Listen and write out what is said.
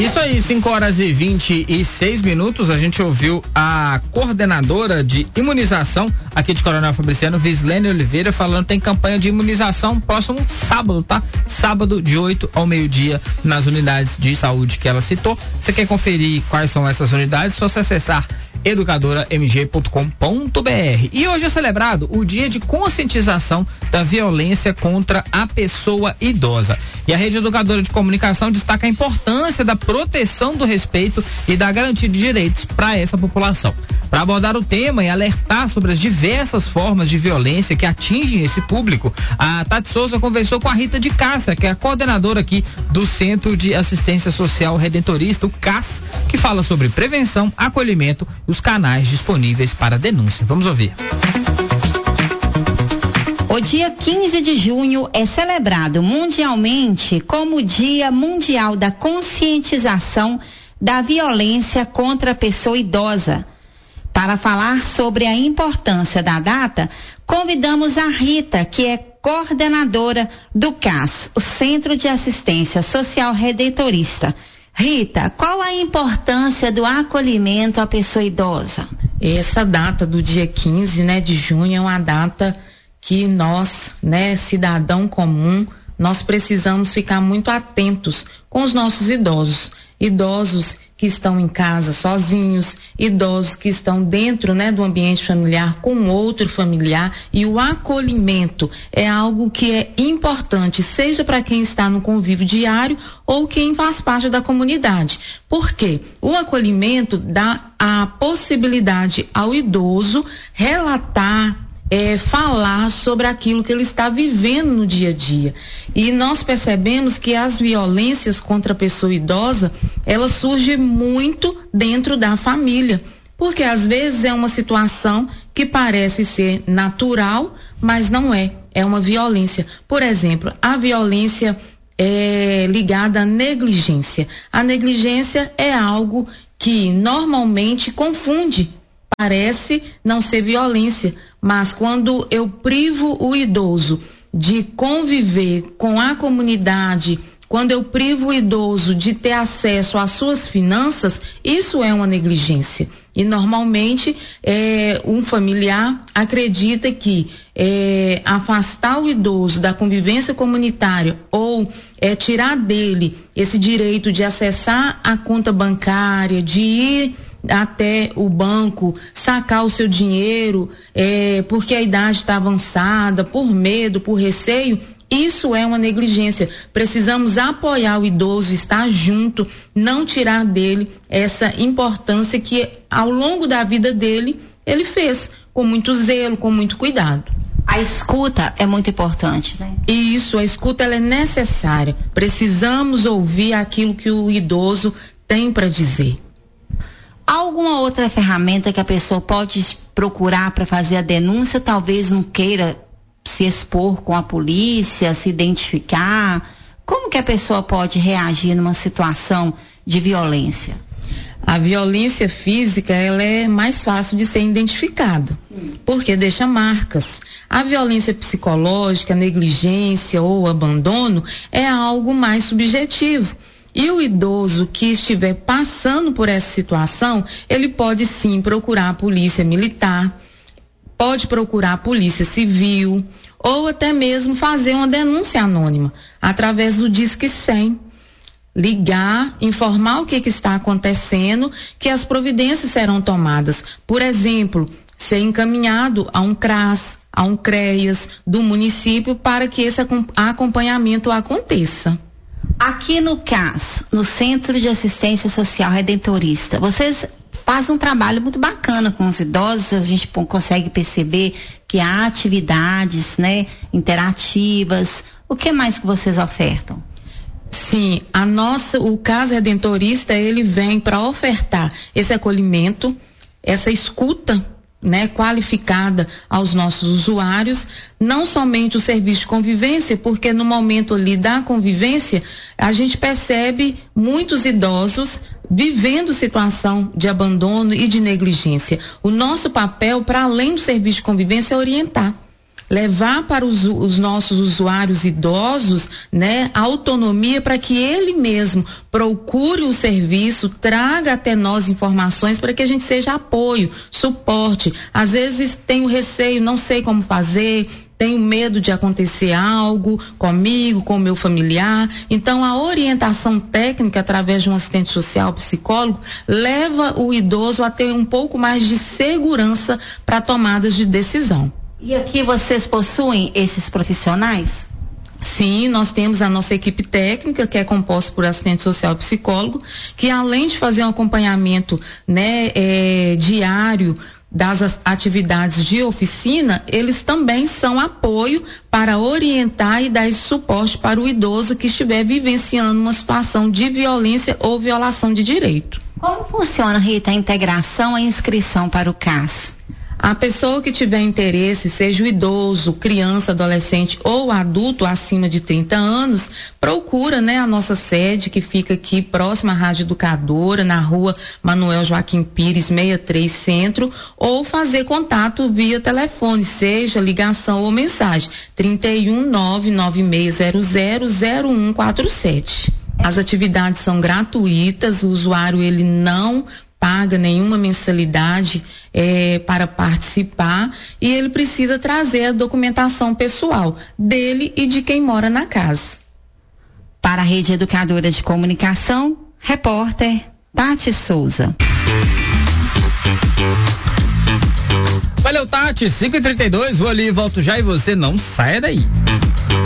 Isso aí, 5h26. A gente ouviu a coordenadora de imunização aqui de Coronel Fabriciano, Vislene Oliveira, falando que tem campanha de imunização próximo sábado, tá? Sábado de 8 ao meio-dia nas unidades de saúde que ela citou. Você quer conferir quais são essas unidades? Só você acessar educadoramg.com.br. E hoje é celebrado o dia de conscientização da violência contra a pessoa idosa. E a Rede Educadora de Comunicação destaca a importância da proteção do respeito e da garantia de direitos para essa população. Para abordar o tema e alertar sobre as diversas formas de violência que atingem esse público, a Tati Souza conversou com a Rita de Cássia, que é a coordenadora aqui do Centro de Assistência Social Redentorista, o CAS, que fala sobre prevenção, acolhimento e os canais disponíveis para denúncia. Vamos ouvir. O dia 15 de junho é celebrado mundialmente como o Dia Mundial da Conscientização da Violência contra a Pessoa Idosa. Para falar sobre a importância da data, convidamos a Rita, que é coordenadora do CAS, o Centro de Assistência Social Redentorista. Rita, qual a importância do acolhimento à pessoa idosa? Essa data do dia 15, de junho, é uma data que nós, cidadão comum, nós precisamos ficar muito atentos com os nossos idosos. Idosos que estão em casa sozinhos, idosos que estão dentro, do ambiente familiar com outro familiar, e o acolhimento é algo que é importante, seja para quem está no convívio diário ou quem faz parte da comunidade. Por quê? O acolhimento dá a possibilidade ao idoso relatar, falar sobre aquilo que ele está vivendo no dia a dia. E nós percebemos que as violências contra a pessoa idosa, elas surgem muito dentro da família, porque às vezes é uma situação que parece ser natural, mas não é. É uma violência. Por exemplo, a violência ligada à negligência. A negligência é algo que normalmente confunde. Parece não ser violência, mas quando eu privo o idoso de conviver com a comunidade, quando eu privo o idoso de ter acesso às suas finanças, isso é uma negligência. E normalmente um familiar acredita que afastar o idoso da convivência comunitária ou tirar dele esse direito de acessar a conta bancária, de ir até o banco, sacar o seu dinheiro, porque a idade está avançada, por medo, por receio, isso é uma negligência. Precisamos apoiar o idoso, estar junto, não tirar dele essa importância que ao longo da vida dele, ele fez com muito zelo, com muito cuidado. A escuta é muito importante, Isso, a escuta ela é necessária. Precisamos ouvir aquilo que o idoso tem para dizer. Alguma outra ferramenta que a pessoa pode procurar para fazer a denúncia, talvez não queira se expor com a polícia, se identificar? Como que a pessoa pode reagir numa situação de violência? A violência física, ela é mais fácil de ser identificada, porque deixa marcas. A violência psicológica, negligência ou abandono é algo mais subjetivo. E o idoso que estiver passando por essa situação, ele pode sim procurar a polícia militar, pode procurar a polícia civil ou até mesmo fazer uma denúncia anônima através do Disque 100. Ligar, informar o que está acontecendo, que as providências serão tomadas. Por exemplo, ser encaminhado a um CRAS, a um CREAS do município para que esse acompanhamento aconteça. Aqui no CAS, no Centro de Assistência Social Redentorista, vocês fazem um trabalho muito bacana com os idosos. A gente consegue perceber que há atividades, interativas. O que mais que vocês ofertam? Sim, o CAS Redentorista, ele vem para ofertar esse acolhimento, essa escuta, qualificada aos nossos usuários, não somente o serviço de convivência, porque no momento ali da convivência, a gente percebe muitos idosos vivendo situação de abandono e de negligência. O nosso papel, para além do serviço de convivência, é orientar. levar para os nossos usuários idosos, né, autonomia para que ele mesmo procure o serviço, traga até nós informações para que a gente seja apoio, suporte. Às vezes tenho receio, não sei como fazer, tenho medo de acontecer algo comigo, com o meu familiar. Então, a orientação técnica, através de um assistente social, psicólogo, leva o idoso a ter um pouco mais de segurança para tomadas de decisão. E aqui vocês possuem esses profissionais? Sim, nós temos a nossa equipe técnica, que é composta por assistente social e psicólogo, que além de fazer um acompanhamento, né, diário das atividades de oficina, eles também são apoio para orientar e dar esse suporte para o idoso que estiver vivenciando uma situação de violência ou violação de direito. Como funciona, Rita, a integração, a inscrição para o CAS? A pessoa que tiver interesse, seja o idoso, criança, adolescente ou adulto acima de 30 anos, procura, né, a nossa sede, que fica aqui próxima à Rádio Educadora, na rua Manuel Joaquim Pires, 63 Centro, ou fazer contato via telefone, seja ligação ou mensagem, 31996000147. As atividades são gratuitas, o usuário ele não paga nenhuma mensalidade para participar, e ele precisa trazer a documentação pessoal dele e de quem mora na casa. Para a Rede Educadora de Comunicação, repórter Tati Souza. Valeu, Tati, 5h32, vou ali e volto já, e você não saia daí.